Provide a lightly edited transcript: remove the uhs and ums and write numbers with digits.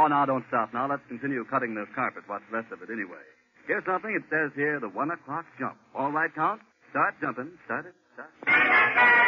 now, don't stop. Now, let's continue cutting this carpet. What's left of it, anyway. Here's something. It says here, the 1 o'clock jump. All right, Count? Start jumping. Start it. Start.